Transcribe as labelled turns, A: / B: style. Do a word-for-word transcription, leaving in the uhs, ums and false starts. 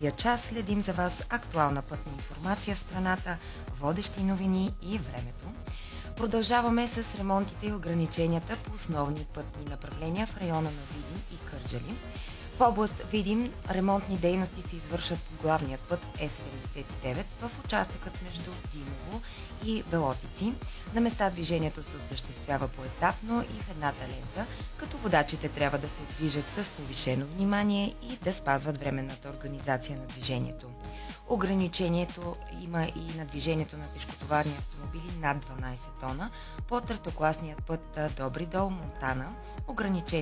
A: следващия час следим за вас актуална пътна информация в страната, водещи новини и времето. Продължаваме с ремонтите и ограниченията по основни пътни направления в района на Видин и Кърджали. В област Видин ремонтни дейности се извършат по главният път Е седемдесет и девет в участъкът между Димово и Белотици. На места движението се осъществява поетапно и в едната лента, като водачите трябва да се движат с повишено внимание и да спазват временната организация на движението. Ограничението има и на движението на тежкотоварни автомобили над дванадесет тона по третокласният път Добри дол, Монтана. Ограничение